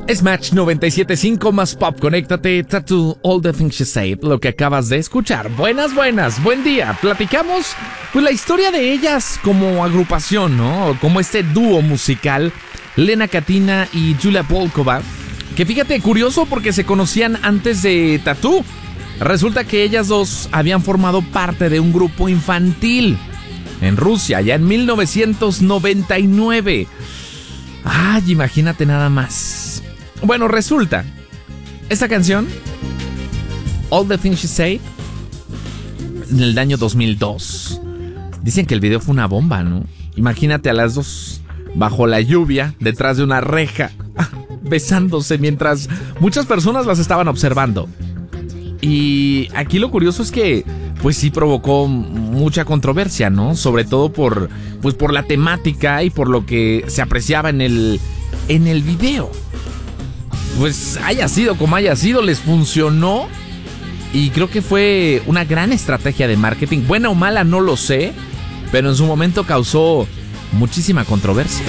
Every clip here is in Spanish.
Es Match 97.5 más pop. Conéctate, Tattoo, All the Things She Said, lo que acabas de escuchar. Buenas, buen día. Platicamos pues la historia de ellas como agrupación, ¿no? Como este dúo musical, Lena Katina y Julia Volkova. Que fíjate, curioso porque se conocían antes de Tattoo. Resulta que ellas dos habían formado parte de un grupo infantil en Rusia, ya en 1999. Ay, imagínate nada más. Bueno, resulta, esta canción, All the Things She Said, en el año 2002. Dicen que el video fue una bomba, ¿no? Imagínate a las dos bajo la lluvia, detrás de una reja, besándose mientras muchas personas las estaban observando. Y aquí lo curioso es que, pues sí provocó mucha controversia, ¿no? Sobre todo por la temática y por lo que se apreciaba en el video. Pues haya sido como haya sido, les funcionó. Y creo que fue una gran estrategia de marketing. Buena o mala, no lo sé. Pero en su momento causó muchísima controversia.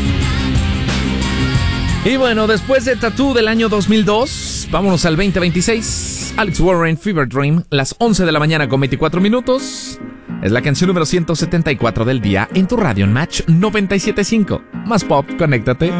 Y bueno, después de Tattoo del año 2002, vámonos al 2026. Alex Warren, Fever Dream, las 11 de la mañana con 24 minutos. Es la canción número 174 del día en tu radio en Match 97.5. Más pop, conéctate.